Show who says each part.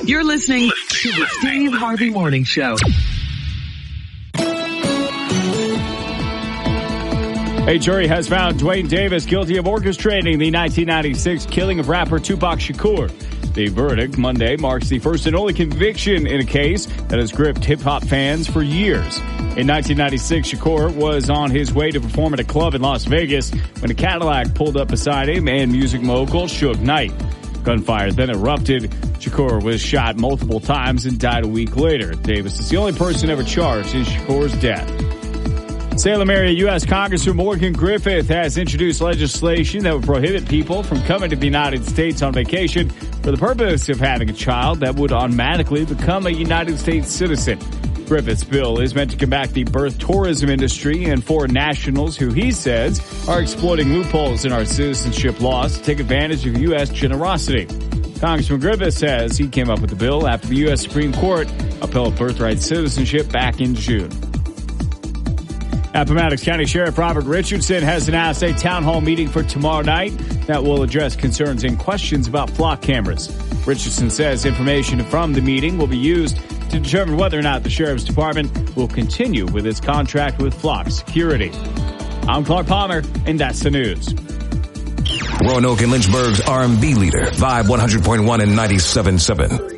Speaker 1: You're listening to the Steve Harvey Morning Show.
Speaker 2: A jury has found Dwayne Davis guilty of orchestrating the 1996 killing of rapper Tupac Shakur. The verdict Monday marks the first and only conviction in a case that has gripped hip-hop fans for years. In 1996, Shakur was on his way to perform at a club in Las Vegas when a Cadillac pulled up beside him and music mogul Suge Knight. Gunfire then erupted. Shakur was shot multiple times and died a week later. Davis is the only person ever charged in Shakur's death. Salem area U.S. Congressman Morgan Griffith has introduced legislation that would prohibit people from coming to the United States on vacation for the purpose of having a child that would automatically become a United States citizen. Griffith's bill is meant to combat the birth tourism industry and foreign nationals who he says are exploiting loopholes in our citizenship laws to take advantage of U.S. generosity. Congressman Griffith says he came up with the bill after the U.S. Supreme Court upheld birthright citizenship back in June. Appomattox County Sheriff Robert Richardson has announced a town hall meeting for tomorrow night that will address concerns and questions about flock cameras. Richardson says information from the meeting will be used to determine whether or not the Sheriff's Department will continue with its contract with Flock Security. I'm Clark Palmer, and that's the news.
Speaker 3: Roanoke and Lynchburg's R&B leader, Vibe 100.1 and 97.7.